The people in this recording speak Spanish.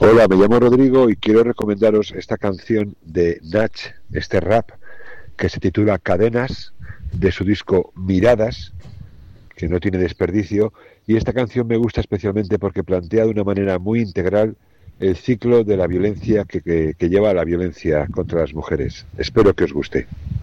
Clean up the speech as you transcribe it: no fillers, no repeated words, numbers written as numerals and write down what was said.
Hola, me llamo Rodrigo y quiero recomendaros esta canción de Nach, este rap, que se titula Cadenas, de su disco Miradas, que no tiene desperdicio, y esta canción me gusta especialmente porque plantea de una manera muy integral el ciclo de la violencia que lleva a la violencia contra las mujeres. Espero que os guste.